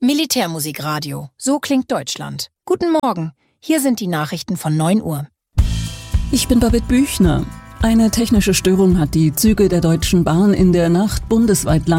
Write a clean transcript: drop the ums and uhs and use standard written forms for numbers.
Militärmusikradio. So klingt Deutschland. Guten Morgen. Hier sind die Nachrichten von 9 Uhr. Ich bin Babette Büchner. Eine technische Störung hat die Züge der Deutschen Bahn in der Nacht bundesweit